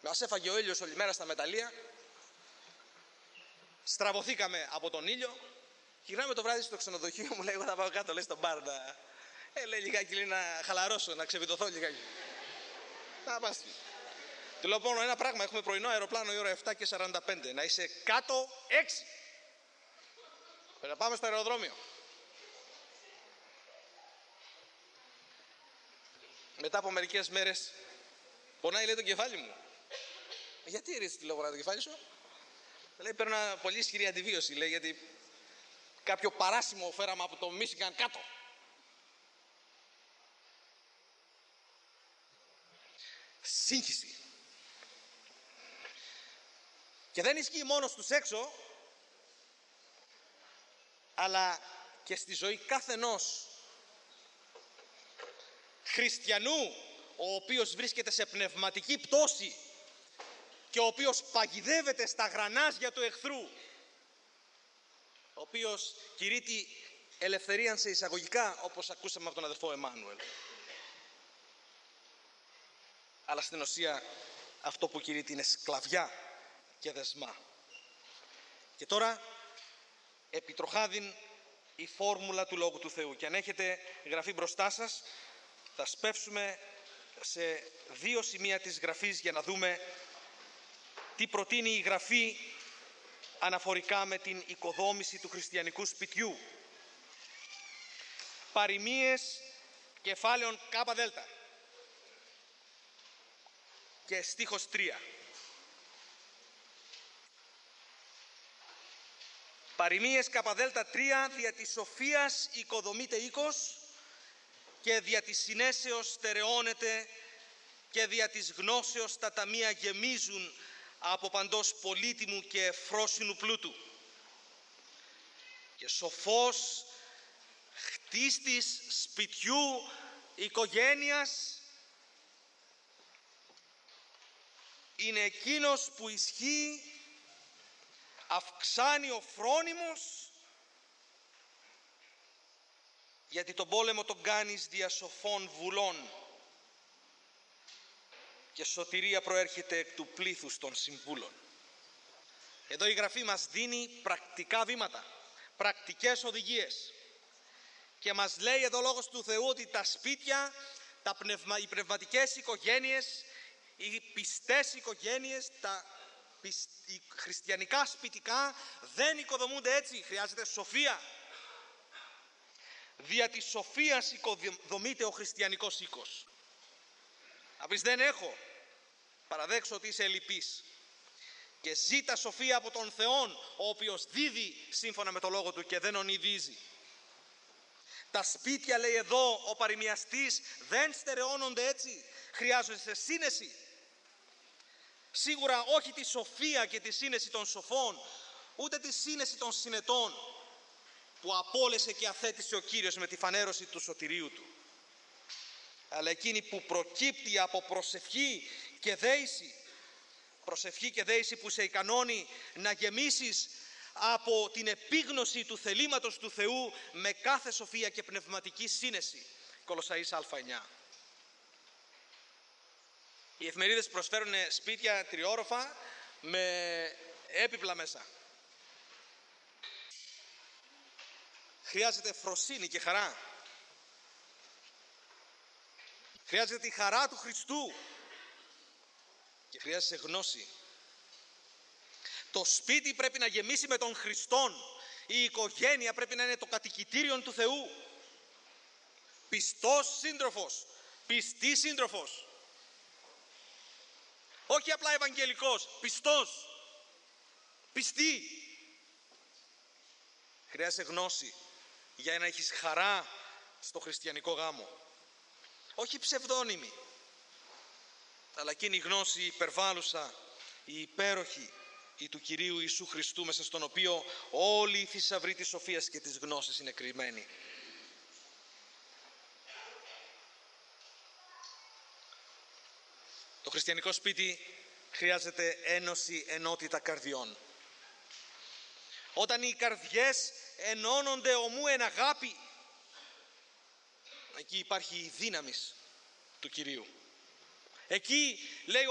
Μας έφαγε ο ήλιος όλη μέρα στα μεταλλεία. Στραβωθήκαμε από τον ήλιο. Γυρνάμε το βράδυ στο ξενοδοχείο, μου λέει: εγώ θα πάω κάτω, λέει, στον μπαρ να... λέει λιγάκι, λέει, να χαλαρώσω, να ξεβιτωθώ λιγάκι. Να πας. Του λέω: μόνο ένα πράγμα, έχουμε πρωινό αεροπλάνο η ώρα 7:45. Να είσαι κάτω 6. Πρέπει να πάμε στο αεροδρόμιο. Μετά από μερικές μέρες πονάει, λέει, το κεφάλι μου. Γιατί ρίχνεις τη λόγω το κεφάλι σου? Λέει: παίρνω ένα πολύ ισχυρή αντιβίωση, λέει, γιατί κάποιο παράσημο φέραμε από το Μίσιγκαν κάτω. Σύγχυση. Και δεν ισχύει μόνο στους έξω, αλλά και στη ζωή καθενός χριστιανού, ο οποίος βρίσκεται σε πνευματική πτώση και ο οποίος παγιδεύεται στα γρανάζια του εχθρού, ο οποίος κηρύττει ελευθερίαν σε εισαγωγικά, όπως ακούσαμε από τον αδερφό Εμμάνουελ. Αλλά στην ουσία αυτό που κηρύττει είναι σκλαβιά και δεσμά. Και τώρα επιτροχάδιν η φόρμουλα του Λόγου του Θεού. Και αν έχετε γραφή μπροστά σας, θα σπεύσουμε σε 2 σημεία της γραφής για να δούμε τι προτείνει η γραφή αναφορικά με την οικοδόμηση του χριστιανικού σπιτιού. Παροιμίες κεφάλαιον Κ-Δ και στίχος 3. Παροιμίες Κ-Δ 3. Δια της σοφίας οικοδομείται οίκος και δια της συνέσεως στερεώνεται και δια της γνώσεως τα ταμεία γεμίζουν από παντός πολύτιμου και ευφρόσινου πλούτου. Και σοφός χτίστης σπιτιού οικογένειας είναι εκείνος που ισχύει, αυξάνει ο φρόνιμος, γιατί τον πόλεμο τον κάνεις δια σοφών βουλών και σωτηρία προέρχεται εκ του πλήθους των συμβούλων. Εδώ η γραφή μας δίνει πρακτικά βήματα, πρακτικές οδηγίες και μας λέει εδώ λόγος του Θεού ότι τα σπίτια, οι πνευματικές οικογένειες, οι πιστές οικογένειες, οι χριστιανικά σπιτικά δεν οικοδομούνται έτσι, χρειάζεται σοφία. Δια της σοφίας οικοδομείται ο χριστιανικός οίκος. Να πεις δεν έχω, παραδέξω ότι είσαι ελλειπής και ζήτα σοφία από τον Θεόν, ο οποίος δίδει σύμφωνα με το λόγο του και δεν ονειδίζει. Τα σπίτια, λέει εδώ ο παροιμιαστής, δεν στερεώνονται έτσι, χρειάζονται σύνεση. Σίγουρα όχι τη σοφία και τη σύνεση των σοφών, ούτε τη σύνεση των συνετών που απόλεσε και αθέτησε ο Κύριος με τη φανέρωση του σωτηρίου του, αλλά εκείνη που προκύπτει από προσευχή και δέηση. Προσευχή και δέηση που σε ικανώνει να γεμίσεις από την επίγνωση του θελήματος του Θεού με κάθε σοφία και πνευματική σύνεση. Κολοσσαείς Α9. Οι εφημερίδες προσφέρουν σπίτια τριόροφα με έπιπλα μέσα. Χρειάζεται φροσύνη και χαρά. Χρειάζεται τη χαρά του Χριστού και χρειάζεται γνώση. Το σπίτι πρέπει να γεμίσει με τον Χριστόν. Η οικογένεια πρέπει να είναι το κατοικητήριο του Θεού. Πιστός σύντροφος, πιστή σύντροφος. Όχι απλά ευαγγελικός, πιστός, πιστή. Χρειάζεται γνώση για να έχεις χαρά στο χριστιανικό γάμο. Όχι ψευδόνυμη, αλλά εκείνη η γνώση υπερβάλλουσα, η υπέροχη, η του Κυρίου Ιησού Χριστού, μέσα στον οποίο όλη η θησαυρή της σοφίας και της γνώσης είναι κρυμμένη. Το χριστιανικό σπίτι χρειάζεται ένωση, ενότητα καρδιών. Όταν οι καρδιές ενώνονται ομού εν αγάπη, εκεί υπάρχει η δύναμη του Κυρίου. Εκεί, λέει